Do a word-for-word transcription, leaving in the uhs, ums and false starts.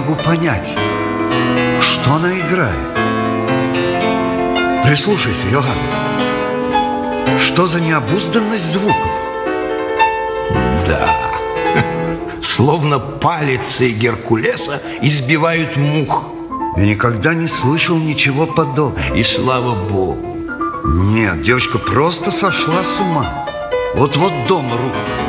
могу понять, что она играет. Прислушайся, Иоганн. Что за необузданность звуков? Да. Словно палицы Геркулеса избивают мух. Я никогда не слышал ничего подобного. И слава Богу. Нет, девочка просто сошла с ума. Вот-вот дом рухнет.